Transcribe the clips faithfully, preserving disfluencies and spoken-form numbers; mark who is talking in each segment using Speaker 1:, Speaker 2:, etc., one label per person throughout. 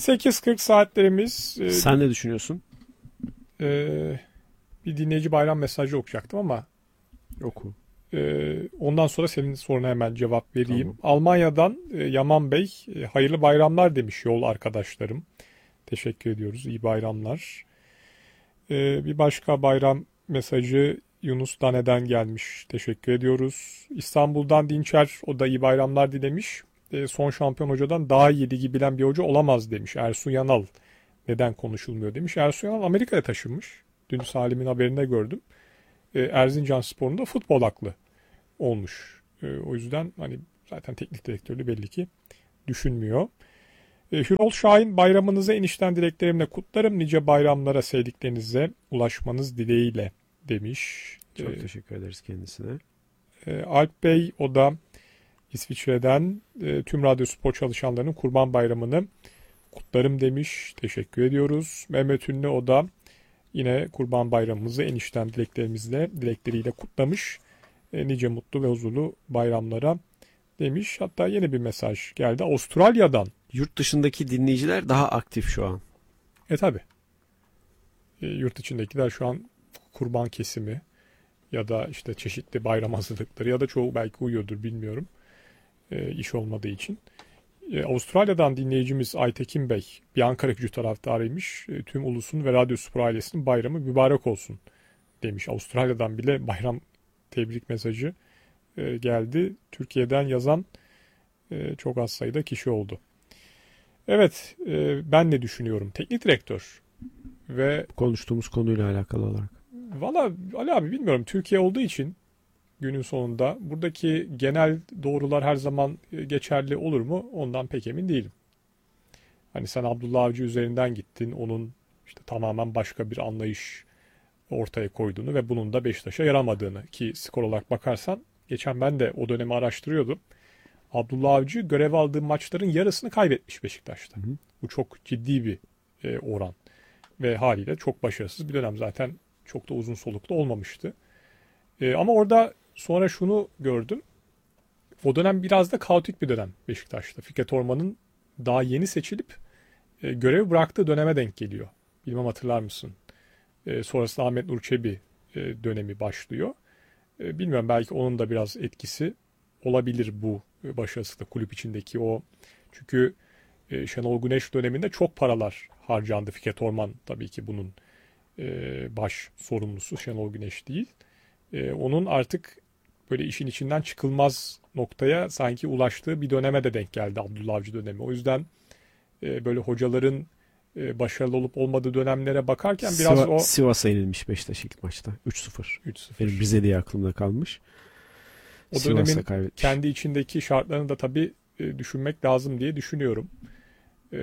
Speaker 1: sekiz kırk saatlerimiz. E,
Speaker 2: Sen ne düşünüyorsun?
Speaker 1: E, bir dinleyici bayram mesajı okuyacaktım ama
Speaker 2: Oku.
Speaker 1: e, ondan sonra senin soruna hemen cevap vereyim.
Speaker 2: Tamam.
Speaker 1: Almanya'dan e, Yaman Bey, e, hayırlı bayramlar demiş yol arkadaşlarım. Teşekkür ediyoruz. İyi bayramlar. E, bir başka bayram mesajı Yunus Dane'den gelmiş. Teşekkür ediyoruz. İstanbul'dan Dinçer, o da iyi bayramlar dilemiş. E, son şampiyon hocadan daha iyi ligi bilen bir hoca olamaz demiş. Ersun Yanal neden konuşulmuyor demiş. Ersun Yanal Amerika'ya taşınmış. Dün Salim'in haberinde gördüm. E, Erzincanspor'un da futbol aklı olmuş. E, o yüzden hani zaten teknik direktörlüğü belli ki düşünmüyor. E, Hürol Şahin, bayramınızı enişten dileklerimle kutlarım. Nice bayramlara, sevdiklerinize ulaşmanız dileğiyle demiş.
Speaker 2: Çok
Speaker 1: E,
Speaker 2: teşekkür ederiz kendisine.
Speaker 1: e, Alp Bey, o da İsviçre'den, e, tüm radyo spor çalışanlarının Kurban Bayramı'nı kutlarım demiş. Teşekkür ediyoruz. Mehmet Ünlü, o da yine Kurban Bayramımızı enişten dileklerimizle, dilekleriyle kutlamış. E, nice mutlu ve huzurlu bayramlara demiş. Hatta yeni bir mesaj geldi Avustralya'dan.
Speaker 2: Yurt dışındaki dinleyiciler daha aktif şu an.
Speaker 1: E tabi. E, yurt içindekiler şu an kurban kesimi ya da işte çeşitli bayram hazırlıkları ya da çoğu belki uyuyordur, bilmiyorum. E, iş olmadığı için. E, Avustralya'dan dinleyicimiz Aytekin Bey, bir Ankara Gücü taraftarıymış. E, tüm ulusun ve Radyo Spor ailesinin bayramı mübarek olsun demiş. Avustralya'dan bile bayram tebrik mesajı e, geldi. Türkiye'den yazan e, çok az sayıda kişi oldu. Evet, e, ben ne düşünüyorum? Teknik direktör ve
Speaker 2: Konuştuğumuz konuyla alakalı olarak.
Speaker 1: valla Ali abi bilmiyorum, Türkiye olduğu için günün sonunda buradaki genel doğrular her zaman geçerli olur mu? Ondan pek emin değilim. Hani sen Abdullah Avcı üzerinden gittin. Onun işte tamamen başka bir anlayış ortaya koyduğunu ve bunun da Beşiktaş'a yaramadığını, ki skor olarak bakarsan geçen ben de o dönemi araştırıyordum. Abdullah Avcı görev aldığı maçların yarısını kaybetmiş Beşiktaş'ta. Hı hı. Bu çok ciddi bir e, oran. Ve haliyle çok başarısız bir dönem. Zaten çok da uzun soluklu olmamıştı. E, ama orada sonra şunu gördüm. O dönem biraz da kaotik bir dönem Beşiktaş'ta. Fikret Orman'ın daha yeni seçilip e, görevi bıraktığı döneme denk geliyor. Bilmem hatırlar mısın? E, sonrasında Ahmet Nur Çebi e, dönemi başlıyor. E, bilmiyorum, belki onun da biraz etkisi olabilir bu e, başarısı da kulüp içindeki o. Çünkü e, Şenol Güneş döneminde çok paralar harcandı. Fikret Orman tabii ki bunun e, baş sorumlusu, Şenol Güneş değil. E, onun artık böyle işin içinden çıkılmaz noktaya sanki ulaştığı bir döneme de denk geldi Abdullah Avcı dönemi. O yüzden e, böyle hocaların e, başarılı olup olmadığı dönemlere bakarken biraz
Speaker 2: Siva,
Speaker 1: o...
Speaker 2: Sivas'a yenilmiş Beşiktaş ilk maçta. üç sıfır.
Speaker 1: üç sıfır.
Speaker 2: Benim Rize diye aklımda kalmış.
Speaker 1: O
Speaker 2: Sivas'a
Speaker 1: dönemin
Speaker 2: kaybetmiş.
Speaker 1: kendi içindeki şartlarını da tabii e, düşünmek lazım diye düşünüyorum. E,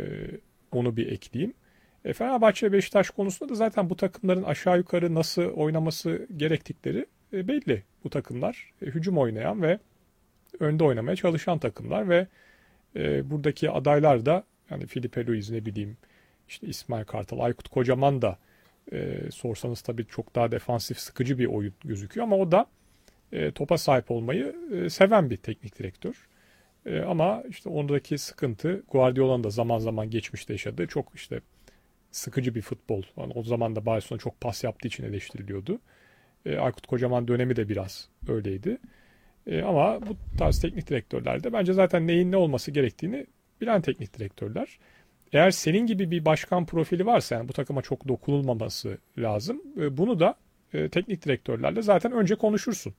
Speaker 1: onu bir ekleyeyim. E, Fenerbahçe ve Beşiktaş konusunda da zaten bu takımların aşağı yukarı nasıl oynaması gerektikleri e, belli. Bu takımlar e, hücum oynayan ve önde oynamaya çalışan takımlar ve e, buradaki adaylar da yani Filipe Luiz, ne bileyim işte İsmail Kartal, Aykut Kocaman da e, sorsanız tabii çok daha defansif, sıkıcı bir oyun gözüküyor ama o da e, topa sahip olmayı e, seven bir teknik direktör. E, ama işte ondaki sıkıntı, Guardiola'nın da zaman zaman geçmişte yaşadığı çok işte sıkıcı bir futbol. Yani o zaman da Barcelona çok pas yaptığı için eleştiriliyordu. E, Aykut Kocaman dönemi de biraz öyleydi. E, ama bu tarz teknik direktörler de bence zaten neyin ne olması gerektiğini bilen teknik direktörler. Eğer senin gibi bir başkan profili varsa, yani bu takıma çok dokunulmaması lazım. E, bunu da e, teknik direktörlerle zaten önce konuşursun.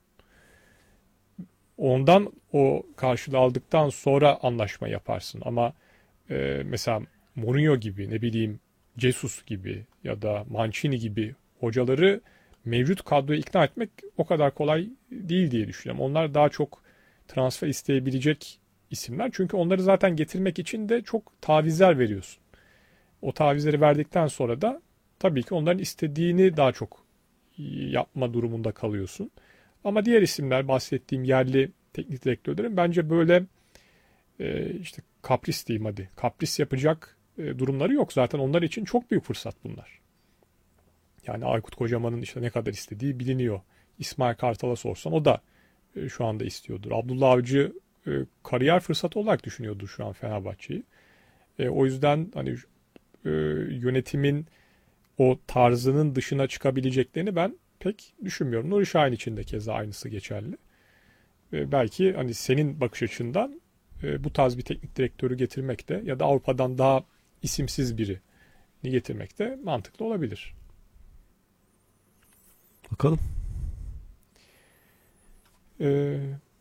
Speaker 1: Ondan o karşılığı aldıktan sonra anlaşma yaparsın. Ama e, mesela Mourinho gibi, ne bileyim Jesus gibi ya da Mancini gibi hocaları mevcut kadroyu ikna etmek o kadar kolay değil diye düşünüyorum. Onlar daha çok transfer isteyebilecek isimler. Çünkü onları zaten getirmek için de çok tavizler veriyorsun. O tavizleri verdikten sonra da tabii ki onların istediğini daha çok yapma durumunda kalıyorsun. Ama diğer isimler, bahsettiğim yerli teknik direktörlerin bence böyle e, işte kapris diyeyim hadi. Kapris yapacak e, durumları yok. Zaten onlar için çok büyük fırsat bunlar. Yani Aykut Kocaman'ın işte ne kadar istediği biliniyor. İsmail Kartal'a sorsan o da e, şu anda istiyordur. Abdullah Avcı e, kariyer fırsatı olarak düşünüyordur şu an Fenerbahçe'yi. E, o yüzden hani e, yönetimin o tarzının dışına çıkabileceklerini ben pek düşünmüyorum. Nuri Şahin için de keza aynısı geçerli. E, belki hani senin bakış açından e, bu tarz bir teknik direktörü getirmek de ya da Avrupa'dan daha isimsiz birini getirmek de mantıklı olabilir.
Speaker 2: Bakalım.
Speaker 1: E,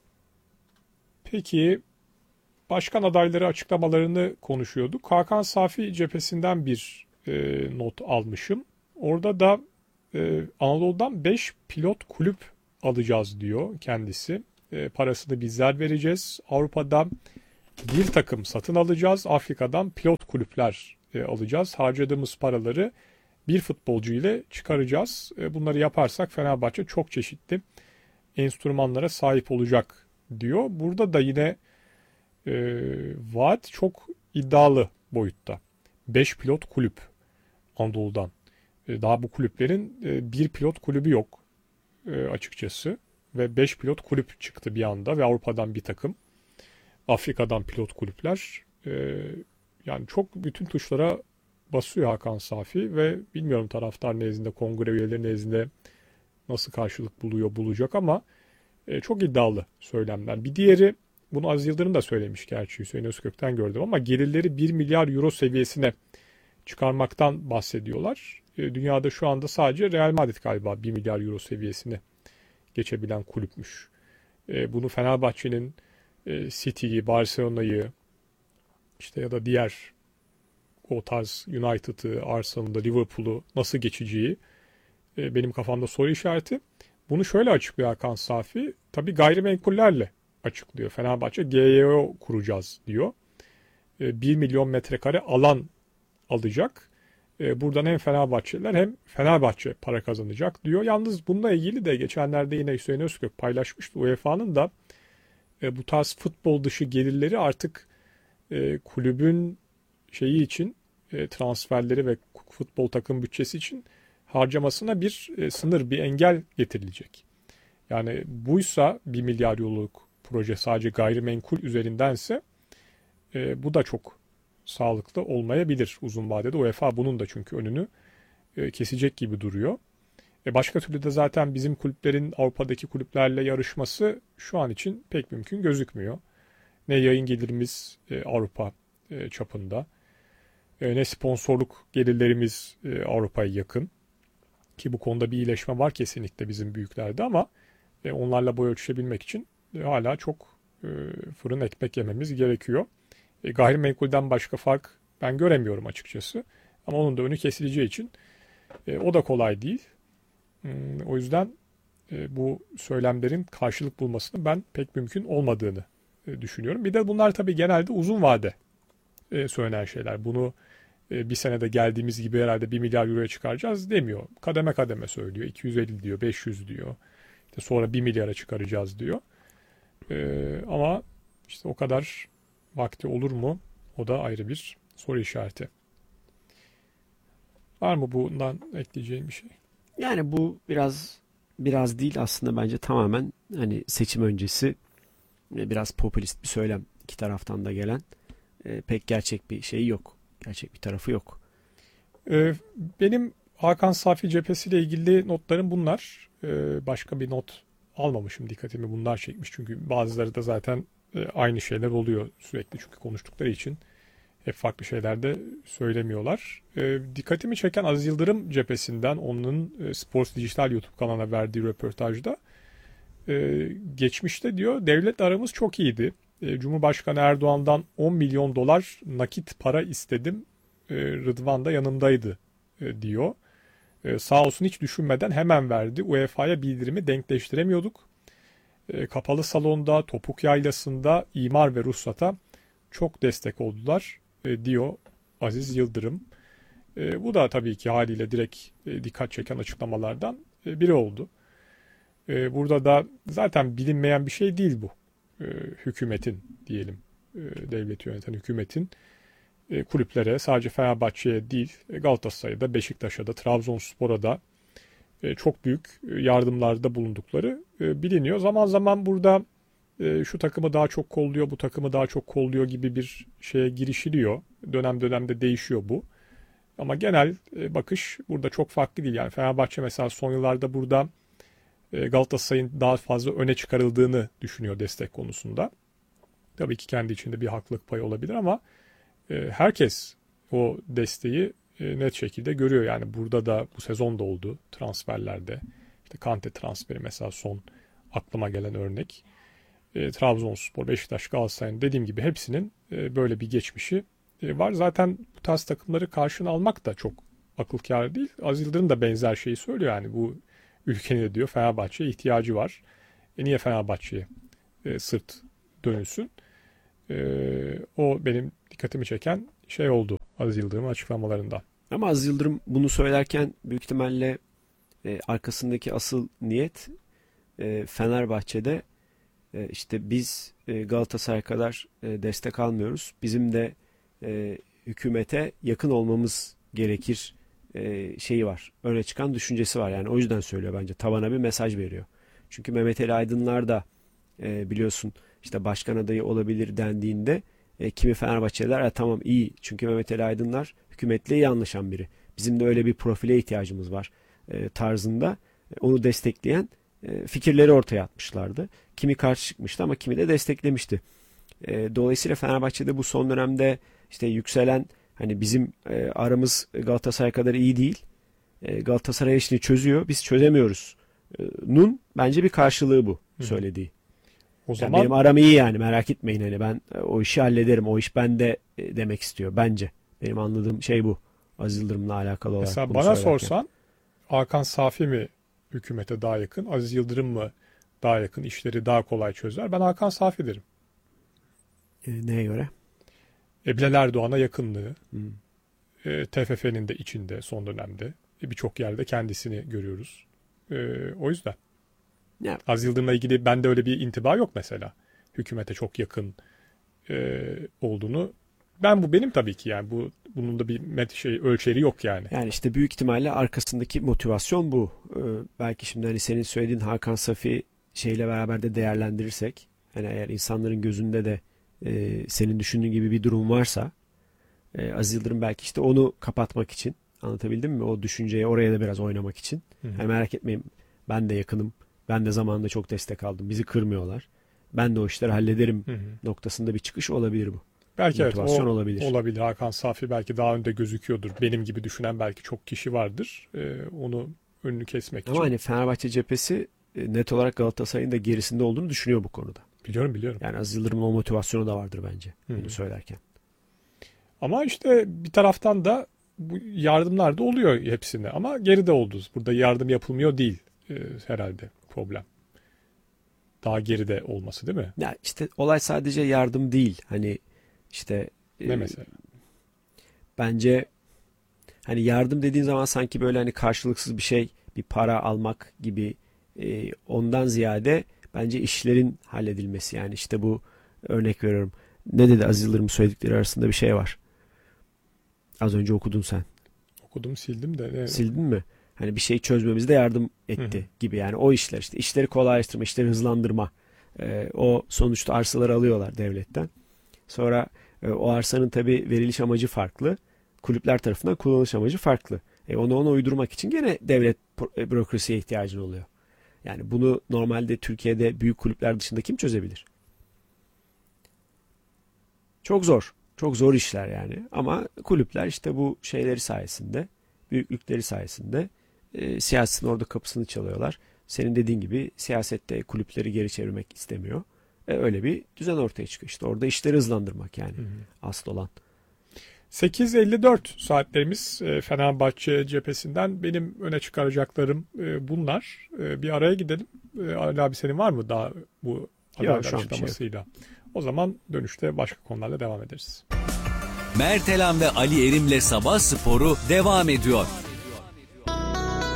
Speaker 1: peki başkan adayları açıklamalarını konuşuyorduk. Hakan Safi cephesinden bir e, not almışım. Orada da e, Anadolu'dan beş pilot kulüp alacağız diyor kendisi. E, parasını bizler vereceğiz. Avrupa'dan bir takım satın alacağız. Afrika'dan pilot kulüpler e, alacağız. Harcadığımız paraları bir futbolcu ile çıkaracağız. E, bunları yaparsak Fenerbahçe çok çeşitli enstrümanlara sahip olacak diyor. Burada da yine e, vaat çok iddialı boyutta. beş pilot kulüp Anadolu'dan. E, daha bu kulüplerin e, bir pilot kulübü yok e, açıkçası. Ve beş pilot kulüp çıktı bir anda ve Avrupa'dan bir takım. Afrika'dan pilot kulüpler. E, yani çok bütün tuşlara basıyor Hakan Safi ve bilmiyorum taraftar nezdinde, kongre üyeleri nezdinde nasıl karşılık buluyor, bulacak ama e, çok iddialı söylemler. Bir diğeri, bunu Aziz Yıldırım da söylemiş gerçi, Hüseyin Özkök'ten gördüm ama gelirleri bir milyar euro seviyesine çıkarmaktan bahsediyorlar. E, dünyada şu anda sadece Real Madrid galiba bir milyar euro seviyesine geçebilen kulüpmüş. E, bunu Fenerbahçe'nin e, City'yi, Barcelona'yı işte ya da diğer o tarz United'ı, Arsenal'ı, Liverpool'u nasıl geçeceği e, benim kafamda soru işareti. Bunu şöyle açıklıyor Hakan Safi. Tabii gayrimenkullerle açıklıyor. Fenerbahçe G Y O kuracağız diyor. E, bir milyon metrekare alan alacak. E, buradan hem Fenerbahçeliler hem Fenerbahçe para kazanacak diyor. Yalnız bununla ilgili de geçenlerde yine Hüseyin Özkök paylaşmıştı. U E F A'nın da e, bu tarz futbol dışı gelirleri artık e, kulübün şeyi için e, transferleri ve futbol takım bütçesi için harcamasına bir e, sınır, bir engel getirilecek. Yani buysa bir milyar euroluk proje sadece gayrimenkul üzerindense e, bu da çok sağlıklı olmayabilir uzun vadede. U E F A bunun da çünkü önünü e, kesecek gibi duruyor. E, başka türlü de zaten bizim kulüplerin Avrupa'daki kulüplerle yarışması şu an için pek mümkün gözükmüyor. Ne yayın gelirimiz e, Avrupa e, çapında, e, ne sponsorluk gelirlerimiz e, Avrupa'ya yakın. Ki bu konuda bir iyileşme var kesinlikle bizim büyüklerde ama e, onlarla boy ölçüşebilmek için e, hala çok e, fırın ekmek yememiz gerekiyor. E, gayrimenkulden başka fark ben göremiyorum açıkçası. Ama onun da önü kesileceği için e, o da kolay değil. Hmm, o yüzden e, bu söylemlerin karşılık bulmasını ben pek mümkün olmadığını e, düşünüyorum. Bir de bunlar tabii genelde uzun vade e, söylenen şeyler. Bunu e, bir senede geldiğimiz gibi herhalde bir milyar euroya çıkaracağız demiyor. Kademe kademe söylüyor. iki yüz elli diyor, beş yüz diyor. İşte sonra bir milyara çıkaracağız diyor. E, ama işte o kadar vakti olur mu? O da ayrı bir soru işareti. Var mı bundan ekleyeceğim bir şey?
Speaker 2: Yani bu biraz biraz değil aslında, bence tamamen hani seçim öncesi e, biraz popülist bir söylem, iki taraftan da gelen. E, pek gerçek bir şey yok. Gerçek bir tarafı yok.
Speaker 1: Ee, benim Hakan Safi cephesiyle ilgili notlarım bunlar. Ee, başka bir not almamışım. Dikkatimi bunlar çekmiş. Çünkü bazıları da zaten e, aynı şeyler oluyor sürekli. Çünkü konuştukları için hep farklı şeyler de söylemiyorlar. Ee, dikkatimi çeken Aziz Yıldırım cephesinden onun e, Sports Dijital YouTube kanalına verdiği röportajda e, geçmişte diyor devlet aramız çok iyiydi. E, Cumhurbaşkanı Erdoğan'dan on milyon dolar nakit para istedim. E, Rıdvan da yanımdaydı e, diyor. E, sağ olsun hiç düşünmeden hemen verdi. U E F A'ya bildirimi denkleştiremiyorduk. E, kapalı salonda, topuk yaylasında imar ve ruhsata çok destek oldular e, diyor Aziz Yıldırım. E, bu da tabii ki haliyle direkt e, dikkat çeken açıklamalardan e, biri oldu. E, burada da zaten bilinmeyen bir şey değil bu. E, hükümetin diyelim, e, devleti yöneten hükümetin e, kulüplere sadece Fenerbahçe'ye değil Galatasaray'a da Beşiktaş'a da Trabzonspor'a da e, çok büyük yardımlarda bulundukları e, biliniyor. Zaman zaman burada e, şu takımı daha çok kolluyor, bu takımı daha çok kolluyor gibi bir şeye girişiliyor. Dönem dönemde değişiyor bu. Ama genel e, bakış burada çok farklı değil. Yani Fenerbahçe mesela son yıllarda burada e, Galatasaray'ın daha fazla öne çıkarıldığını düşünüyor destek konusunda. Tabii ki kendi içinde bir haklılık payı olabilir ama e, herkes o desteği e, net şekilde görüyor. Yani burada da bu sezon da oldu transferlerde. İşte Kante transferi mesela son aklıma gelen örnek. E, Trabzonspor, Beşiktaş, Galatasaray'ın dediğim gibi hepsinin e, böyle bir geçmişi e, var. Zaten bu tarz takımları karşına almak da çok akıl kârı değil. Aziz Yıldırım da benzer şeyi söylüyor. Yani bu ülkenin de diyor Fenerbahçe'ye ihtiyacı var. E niye Fenerbahçe'ye e, sırt dönülsün? E, o benim dikkatimi çeken şey oldu Aziz Yıldırım'ın açıklamalarından.
Speaker 2: Ama Aziz Yıldırım bunu söylerken büyük ihtimalle e, arkasındaki asıl niyet e, Fenerbahçe'de e, işte biz e, Galatasaray kadar e, destek almıyoruz. Bizim de e, hükümete yakın olmamız gerekir e, şeyi var. Öne çıkan düşüncesi var. Yani o yüzden söylüyor bence. Tabana bir mesaj veriyor. Çünkü Mehmet Ali Aydınlar da e, biliyorsun işte başkan adayı olabilir dendiğinde e, kimi Fenerbahçeliler e, tamam iyi. Çünkü Mehmet Ali Aydınlar hükümetle iyi anlaşan biri. Bizim de öyle bir profile ihtiyacımız var e, tarzında e, onu destekleyen e, fikirleri ortaya atmışlardı. Kimi karşı çıkmıştı ama kimi de desteklemişti. E, dolayısıyla Fenerbahçe'de bu son dönemde işte yükselen hani bizim e, aramız Galatasaray kadar iyi değil. E, Galatasaray işini çözüyor. Biz çözemiyoruz. E, Nun bence bir karşılığı bu söylediği.
Speaker 1: O
Speaker 2: Yani
Speaker 1: zaman
Speaker 2: benim aram iyi yani merak etmeyin hani ben e, o işi hallederim. O iş bende e, demek istiyor bence. Benim anladığım şey bu. Aziz Yıldırım'la alakalı olarak
Speaker 1: mesela
Speaker 2: bunu
Speaker 1: bana
Speaker 2: söylerken.
Speaker 1: sorsan Hakan Safi mi hükümete daha yakın, Aziz Yıldırım mı daha yakın, işleri daha kolay çözer? Ben Hakan Safi derim.
Speaker 2: E, neye göre?
Speaker 1: E, Bilal Erdoğan'a yakınlığı,
Speaker 2: Hmm.
Speaker 1: e, T F F'nin de içinde son dönemde e, birçok yerde kendisini görüyoruz. E, o yüzden.
Speaker 2: Ya,
Speaker 1: Aziz Yıldırım'la ilgili bende öyle bir intiba yok mesela. Hükümete çok yakın e, olduğunu. Ben bu benim tabii ki yani bu bunun da bir met şey ölçeri yok yani.
Speaker 2: yani işte büyük ihtimalle arkasındaki motivasyon bu. Ee, belki şimdi hani senin söylediğin Hakan Safi şeyle beraber de değerlendirirsek hani eğer insanların gözünde de e, senin düşündüğün gibi bir durum varsa e, Aziz Yıldırım belki işte onu kapatmak için anlatabildim mi? O düşünceye oraya da biraz oynamak için.
Speaker 1: Hı hı.
Speaker 2: Yani merak etmeyin ben de yakınım. Ben de zamanında çok destek aldım. Bizi kırmıyorlar. Ben de o işleri hallederim
Speaker 1: Hı hı.
Speaker 2: noktasında bir çıkış olabilir bu.
Speaker 1: Belki evet o
Speaker 2: Motivasyon olabilir.
Speaker 1: olabilir. Hakan Safi belki daha önde gözüküyordur. Benim gibi düşünen belki çok kişi vardır. E, onu önünü kesmek
Speaker 2: Ama
Speaker 1: için.
Speaker 2: hani Fenerbahçe cephesi e, net olarak Galatasaray'ın da gerisinde olduğunu düşünüyor bu konuda.
Speaker 1: Biliyorum biliyorum.
Speaker 2: Yani Aziz Yıldırım'ın o motivasyonu da vardır bence
Speaker 1: Hı hı.
Speaker 2: bunu söylerken.
Speaker 1: Ama işte bir taraftan da bu yardımlar da oluyor hepsine. Ama geride oldu. Burada yardım yapılmıyor değil e, herhalde problem. Daha geride olması değil mi?
Speaker 2: Ya işte olay sadece yardım değil. Hani işte e,
Speaker 1: Ne mesela?
Speaker 2: bence hani yardım dediğin zaman sanki böyle hani karşılıksız bir şey, bir para almak gibi e, ondan ziyade bence işlerin halledilmesi. Yani işte bu örnek veriyorum. Ne dedi Aziz Yıldırım söyledikleri arasında bir şey var. Az önce okudun sen.
Speaker 1: Okudum sildim de. Ne?
Speaker 2: Sildin mi? Hani bir şey çözmemizde yardım etti
Speaker 1: Hı hı.
Speaker 2: gibi yani o işler işte işleri kolaylaştırma, işleri hızlandırma. Ee, o sonuçta arsaları alıyorlar devletten. Sonra e, o arsanın tabii veriliş amacı farklı. Kulüpler tarafından kullanılış amacı farklı. E, onu ona uydurmak için gene devlet pro- e, bürokrasiye ihtiyacın oluyor. Yani bunu normalde Türkiye'de büyük kulüpler dışında kim çözebilir? Çok zor. Çok zor işler yani. Ama kulüpler işte bu şeyleri sayesinde, büyüklükleri sayesinde e, siyasetin orada kapısını çalıyorlar. Senin dediğin gibi siyasette kulüpleri geri çevirmek istemiyor. E, öyle bir düzen ortaya çıkıyor. İşte orada işleri hızlandırmak yani
Speaker 1: Hı hı.
Speaker 2: asıl olan.
Speaker 1: sekiz elli dört saatlerimiz e, Fenerbahçe cephesinden benim öne çıkaracaklarım e, bunlar. E, bir araya gidelim. E, Ali abi senin var mı daha bu adaylar
Speaker 2: şu an bir şey yok.
Speaker 1: açıklamasıyla? O zaman dönüşte başka konularla devam ederiz.
Speaker 3: Mertelan ve Ali Erim'le Sabah Sporu devam ediyor.